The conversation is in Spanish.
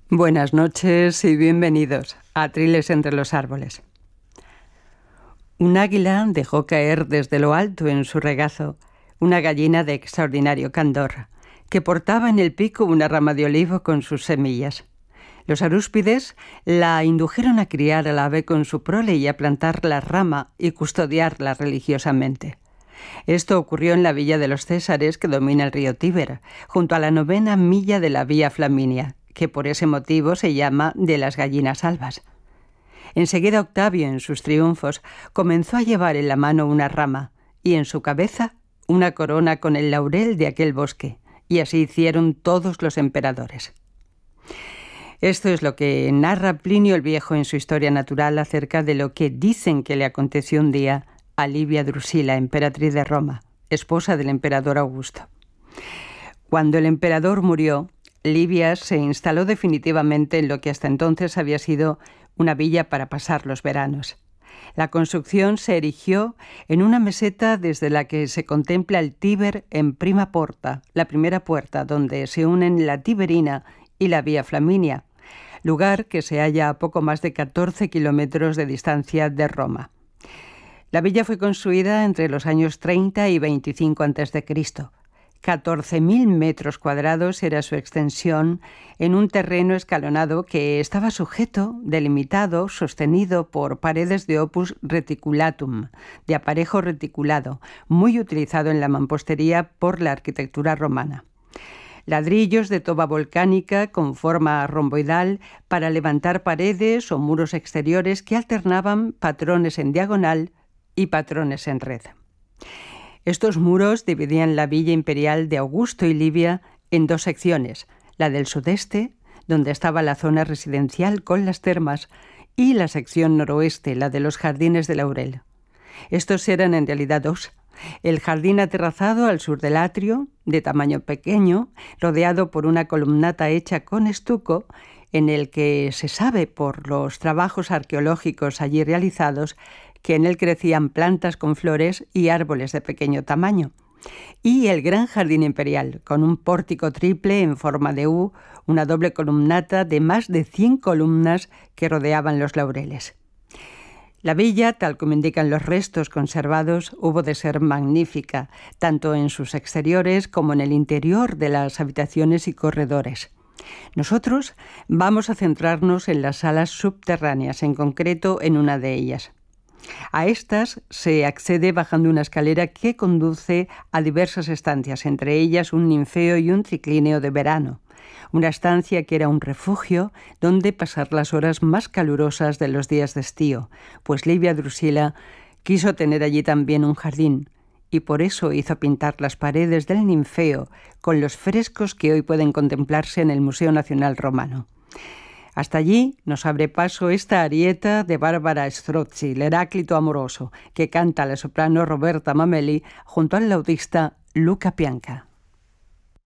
Buenas noches y bienvenidos a Triles entre los árboles. Un águila dejó caer desde lo alto en su regazo una gallina de extraordinario candor, que portaba en el pico una rama de olivo con sus semillas. Los arúspides la indujeron a criar al ave con su prole y a plantar la rama y custodiarla religiosamente. Esto ocurrió en la villa de los Césares, que domina el río Tíber, junto a la 9ª milla de la Vía Flaminia, que por ese motivo se llama de las gallinas albas. Enseguida Octavio, en sus triunfos, comenzó a llevar en la mano una rama y en su cabeza una corona con el laurel de aquel bosque, y así hicieron todos los emperadores. Esto es lo que narra Plinio el Viejo en su Historia Natural acerca de lo que dicen que le aconteció un día a Livia Drusila, emperatriz de Roma, esposa del emperador Augusto. Cuando el emperador murió, Livia se instaló definitivamente en lo que hasta entonces había sido una villa para pasar los veranos. La construcción se erigió en una meseta desde la que se contempla el Tíber en Prima Porta, la primera puerta donde se unen la Tiberina y la Vía Flaminia, lugar que se halla a poco más de 14 kilómetros de distancia de Roma. La villa fue construida entre los años 30 y 25 a.C., 14.000 metros cuadrados era su extensión en un terreno escalonado que estaba sujeto, delimitado, sostenido por paredes de opus reticulatum, de aparejo reticulado, muy utilizado en la mampostería por la arquitectura romana. Ladrillos de toba volcánica con forma romboidal para levantar paredes o muros exteriores que alternaban patrones en diagonal y patrones en red. Estos muros dividían la villa imperial de Augusto y Livia en dos secciones, la del sudeste, donde estaba la zona residencial con las termas, y la sección noroeste, la de los jardines de laurel. Estos eran en realidad dos: el jardín aterrazado al sur del atrio, de tamaño pequeño, rodeado por una columnata hecha con estuco, en el que se sabe por los trabajos arqueológicos allí realizados que en él crecían plantas con flores y árboles de pequeño tamaño, y el gran jardín imperial, con un pórtico triple en forma de U, una doble columnata de más de 100 columnas que rodeaban los laureles. La villa, tal como indican los restos conservados, hubo de ser magnífica, tanto en sus exteriores como en el interior de las habitaciones y corredores. Nosotros vamos a centrarnos en las salas subterráneas, en concreto en una de ellas. A estas se accede bajando una escalera que conduce a diversas estancias, entre ellas un ninfeo y un triclíneo de verano. Una estancia que era un refugio donde pasar las horas más calurosas de los días de estío, pues Livia Drusila quiso tener allí también un jardín, y por eso hizo pintar las paredes del ninfeo con los frescos que hoy pueden contemplarse en el Museo Nacional Romano. Hasta allí nos abre paso esta arieta de Bárbara Strozzi, el Heráclito amoroso, que canta la soprano Roberta Mameli junto al laudista Luca Pianca.